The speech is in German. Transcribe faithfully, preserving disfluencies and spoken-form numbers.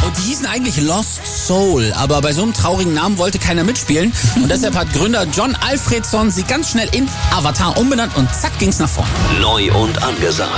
Und die hießen eigentlich Lost Soul, aber bei so einem traurigen Namen wollte keiner mitspielen. Und deshalb hat Gründer John Alfredson sie ganz schnell in Avatar umbenannt und zack ging's nach vorne. Neu und angesagt.